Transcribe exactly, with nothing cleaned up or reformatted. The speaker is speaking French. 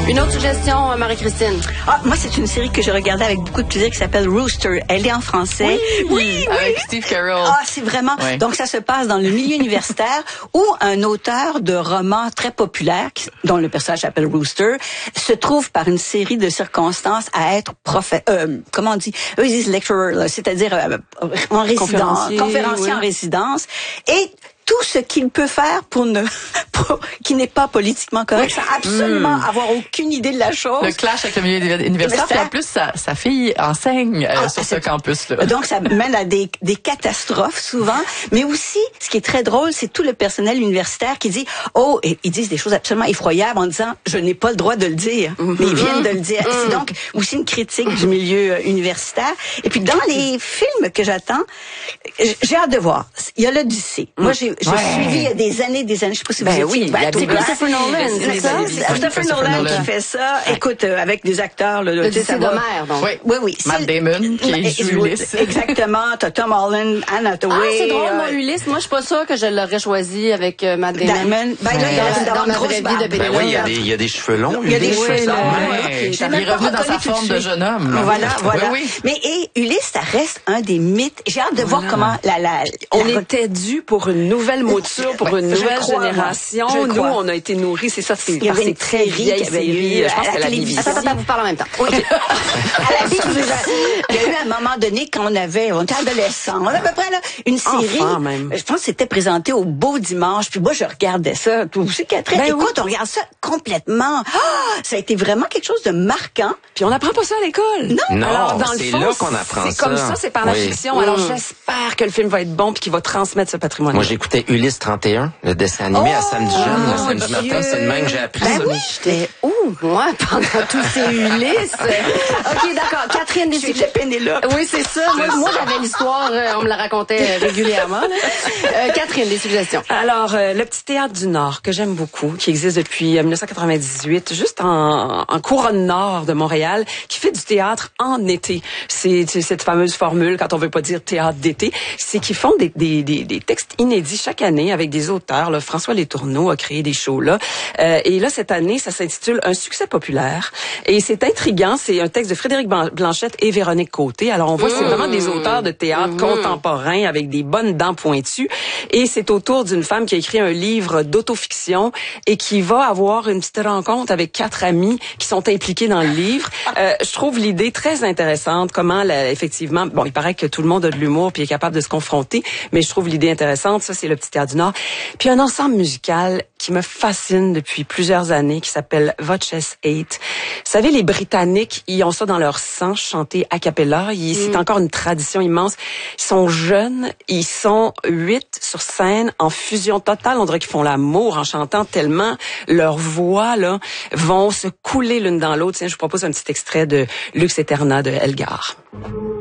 Une autre suggestion, Marie-Christine. Ah, moi, c'est une série que je regardais avec beaucoup de plaisir qui s'appelle Rooster. Elle est en français. Oui, oui, avec oui. Steve Carell. Ah, c'est vraiment. Oui. Donc, ça se passe dans le milieu universitaire où un auteur de romans très populaire, qui, dont le personnage s'appelle Rooster, se trouve par une série de circonstances à être prophète. Euh, comment on dit? Eux, ils disent lecturer, là, c'est-à-dire euh, en résidence, Conférencier, conférencier oui. en résidence. Et tout ce qu'il peut faire pour ne, pour, qui n'est pas politiquement correct, sans absolument mmh. avoir aucune idée de la chose. Le clash avec le milieu universitaire. Puis en plus, sa, sa fille enseigne euh, ah, sur ce campus-là. Donc, ça mène à des, des catastrophes souvent. Mais aussi, ce qui est très drôle, c'est tout le personnel universitaire qui dit, oh, et ils disent des choses absolument effroyables en disant, je n'ai pas le droit de le dire. Mm-hmm. Mais ils viennent de le dire. Mm-hmm. C'est donc aussi une critique du milieu euh, universitaire. Et puis, dans les films que j'attends, j'ai hâte de voir. Il y a l'Odyssée. Mm. Moi, j'ai J'ai ouais. suivi il y a des années, des années, je sais pas si vous ben étiez... Oui, ben, c'est Christopher Nolan, c'est ça? C'est Christopher Nolan qui fait ça. Écoute, euh, avec des acteurs... Là, le c'est d'Homère, donc. Oui, oui. oui Matt Damon, qui joue Ulysse. Exactement. T'as Tom Holland, Anne Hathaway. Ah, c'est drôle, moi, Ulysse. Moi, je suis pas sûre que je l'aurais choisi avec euh, Matt Damon. Damon. Ben là, il y a dans ma vraie vie de Ben oui, il y a des, il y a des cheveux longs. Il y a des cheveux longs. Il est revenu dans sa forme de jeune homme. Voilà, voilà. Mais et Ulysse, ça reste un des mythes. J'ai hâte de voir comment la... la on était dû pour une nouvelle mouture, pour une nouvelle génération. Nous, on a été nourris, c'est ça, c'est par ces très vieilles séries. Je pense que la B B C. Attends, attends, vous parlez en même temps. Oui. À la B B C, il y a eu un moment donné quand on avait, on était adolescents, on a à peu près là une série. Enfant, même. Je pense que c'était présenté au Beau Dimanche. Puis moi, je regardais ça. Toi aussi, Catherine. Ben Écoute, oui. on regarde ça complètement. Ah, ça a été vraiment quelque chose de marquant. Puis on n'apprend pas ça à l'école. Non. Non, Alors, dans le c'est fond, là qu'on apprend ça. C'est comme ça, c'est par la oui. fiction. Alors, j'espère que le film va être bon puis qu'il va transmettre ce patrimoine. Moi, j'écoutais Ulysse trente et un, le dessin animé oh, à samedi jeune, oh, le samedi Dieu. matin. C'est de même que j'ai appris Ben ça. oui, J'étais où, moi, pendant tous ces Ulysses? OK, d'accord. Catherine, des J'étais Pénélope. Oui, c'est ça. Moi, moi j'avais l'histoire, euh, on me la racontait euh, régulièrement. Là. Euh, Catherine, des suggestions. Alors, euh, le Petit Théâtre du Nord, que j'aime beaucoup, qui existe depuis euh, dix-neuf cent quatre-vingt-dix-huit, juste en, en couronne nord de Montréal, qui fait du théâtre en été. C'est, c'est cette fameuse formule, quand on veut pas dire théâtre d'été, c'est qu'ils font des, des, des, des textes inédits chaque année avec des auteurs. Là. François Letourneau a créé des shows là. Euh, et là, cette année, ça s'intitule Un succès populaire. Et c'est intriguant. C'est un texte de Frédéric Blanchette et Véronique Côté. Alors, on voit, mmh. c'est vraiment des auteurs de théâtre mmh. contemporains avec des bonnes dents pointues. Et c'est autour d'une femme qui a écrit un livre d'autofiction et qui va avoir une petite rencontre avec quatre amis qui sont impliqués dans le livre. Euh, je trouve l'idée très intéressante. Comment, là, effectivement, bon, il paraît que tout le monde a de l'humour puis est capable de se confronter, mais je trouve l'idée intéressante. Ça, c'est le Petit Théâtre du Nord. Puis un ensemble musical qui me fascine depuis plusieurs années, qui s'appelle Voices Eight. Vous savez, les Britanniques, ils ont ça dans leur sang, chanter a cappella. Ils, mm. C'est encore une tradition immense. Ils sont jeunes, ils sont huit sur scène, en fusion totale. On dirait qu'ils font l'amour en chantant tellement leurs voix là vont se couler l'une dans l'autre. Tiens, je vous propose un petit extrait de Lux Eterna de Elgar.